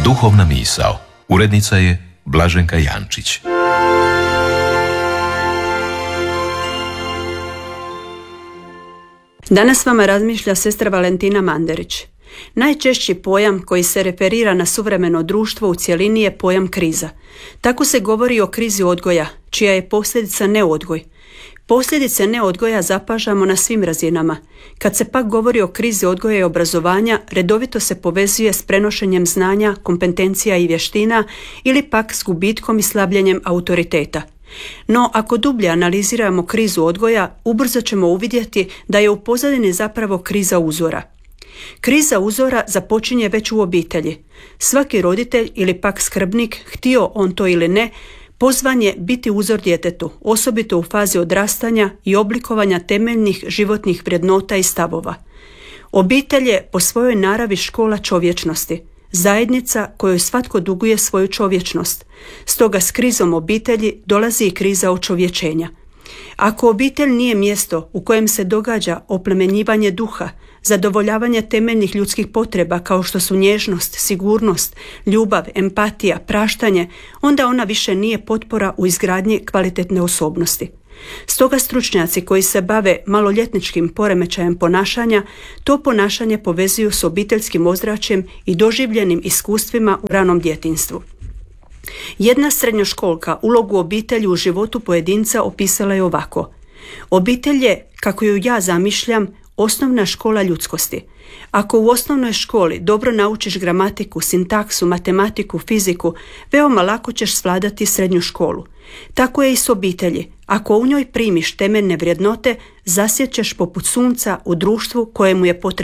Duhovna misao. Urednica je Blaženka Jančić. Danas vama razmišlja sestra Valentina Manderić. Najčešći pojam koji se referira na suvremeno društvo u cjelini je pojam kriza. Tako se govori o krizi odgoja, čija je posljedica neodgoj. Posljedice neodgoja zapažamo na svim razinama. Kad se pak govori o krizi odgoja i obrazovanja, redovito se povezuje s prenošenjem znanja, kompetencija i vještina ili pak s gubitkom i slabljenjem autoriteta. No, ako dublje analiziramo krizu odgoja, ubrzo ćemo uvidjeti da je u pozadini zapravo kriza uzora. Kriza uzora započinje već u obitelji. Svaki roditelj ili pak skrbnik, htio on to ili ne, pozvan je biti uzor djetetu, osobito u fazi odrastanja i oblikovanja temeljnih životnih vrijednota i stavova. Obitelj je po svojoj naravi škola čovječnosti, zajednica kojoj svatko duguje svoju čovječnost. Stoga s krizom obitelji dolazi i kriza očovječenja. Ako obitelj nije mjesto u kojem se događa oplemenjivanje duha, zadovoljavanje temeljnih ljudskih potreba kao što su nježnost, sigurnost, ljubav, empatija, praštanje, onda ona više nije potpora u izgradnji kvalitetne osobnosti. Stoga stručnjaci koji se bave maloljetničkim poremećajem ponašanja, to ponašanje povezuju s obiteljskim ozračjem i doživljenim iskustvima u ranom djetinjstvu. Jedna srednjoškolka ulogu obitelji u životu pojedinca opisala je ovako: obitelj je, kako ju ja zamišljam, osnovna škola ljudskosti. Ako u osnovnoj školi dobro naučiš gramatiku, sintaksu, matematiku, fiziku, veoma lako ćeš svladati srednju školu. Tako je i s obitelji. Ako u njoj primiš temeljne vrijednote, zasjećeš poput sunca u društvu kojemu je potrebno